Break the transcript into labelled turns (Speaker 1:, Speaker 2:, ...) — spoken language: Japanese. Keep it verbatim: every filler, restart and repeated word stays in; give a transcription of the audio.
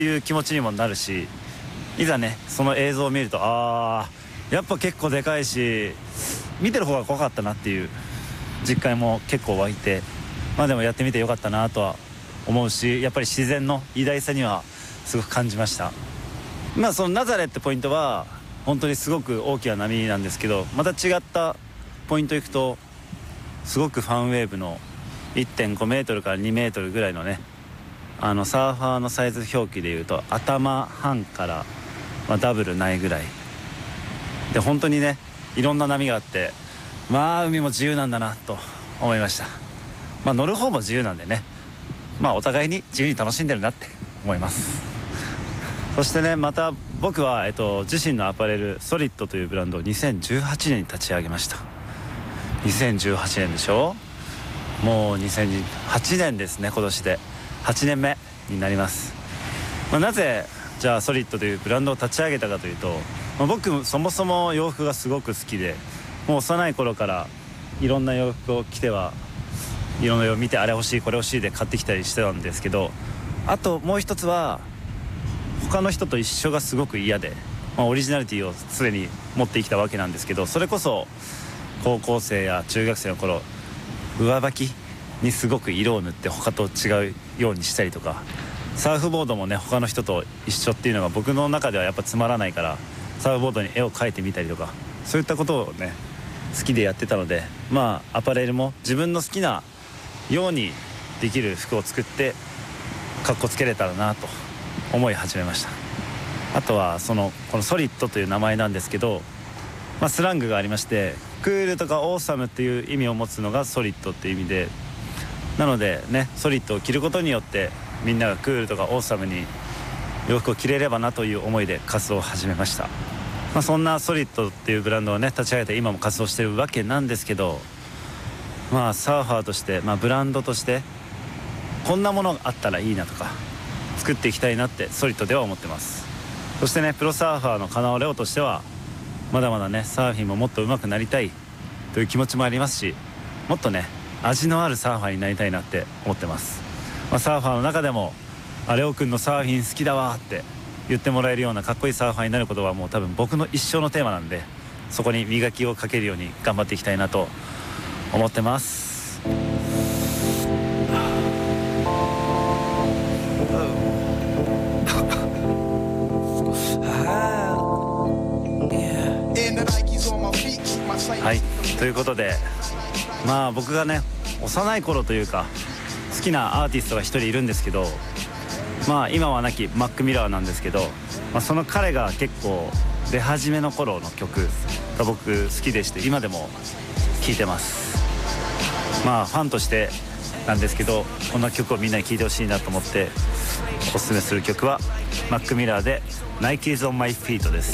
Speaker 1: いう気持ちにもなるし、いざねその映像を見ると、あーやっぱ結構でかいし、見てる方が怖かったなっていう実感も結構湧いて、まあでもやってみてよかったなとは思うし、やっぱり自然の偉大さにはすごく感じました。まあそのナザレってポイントは本当にすごく大きな波なんですけど、また違ったポイント行くとすごくファンウェーブの いってんごメートルからにメートルぐらいのね、あのサーファーのサイズ表記でいうと頭半から、まあ、ダブルないぐらいで、本当にねいろんな波があって、まあ海も自由なんだなと思いました。まあ乗る方も自由なんでね、まあお互いに自由に楽しんでるなって思います。そしてね、また僕は、えっと、自身のアパレルソリッドというブランドをにせんじゅうはちねんに立ち上げました。にせんじゅうはちねんでしょ、もうにせんはちねんですね。今年ではちねんめになります。まあ、なぜじゃあソリッドというブランドを立ち上げたかというと、まあ、僕そもそも洋服がすごく好きで、もう幼い頃からいろんな洋服を着てはいろんな洋服を見て、あれ欲しいこれ欲しいで買ってきたりしてたんですけど、あともう一つは他の人と一緒がすごく嫌で、まあ、オリジナリティを常に持ってきたわけなんですけど、それこそ高校生や中学生の頃上履きにすごく色を塗って他と違うようにしたりとか、サーフボードもね他の人と一緒っていうのが僕の中ではやっぱつまらないから、サーフボードに絵を描いてみたりとか、そういったことをね好きでやってたので、まあアパレルも自分の好きなようにできる服を作ってかっこつけれたらなと思い始めました。あとはそのこのソリッドという名前なんですけど、まあ、スラングがありまして、クールとかオーサムっていう意味を持つのがソリッドっていう意味で、なのでねソリッドを着ることによってみんながクールとかオーサムに洋服を着れればなという思いで活動を始めました。まあ、そんなソリッドっていうブランドをね立ち上げて今も活動してるわけなんですけど、まあサーファーとして、まあ、ブランドとしてこんなものがあったらいいなとか作っていきたいなってソリッドでは思ってます。そしてねプロサーファーのカナオレオとしてはまだまだねサーフィンももっと上手くなりたいという気持ちもありますし、もっとね味のあるサーファーになりたいなって思ってます。まあ、サーファーの中でもあレオくんのサーフィン好きだわって言ってもらえるようなかっこいいサーファーになることはもう多分僕の一生のテーマなんで、そこに磨きをかけるように頑張っていきたいなと思ってます。はい、ということで、まあ僕がね幼い頃というか好きなアーティストが一人いるんですけど、まあ今は亡きマック・ミラーなんですけど、まあ、その彼が結構出始めの頃の曲が僕好きでして今でも聴いてます。まあファンとしてなんですけど、こんな曲をみんなに聴いてほしいなと思っておすすめする曲はマック・ミラーで Nike's on my feet です。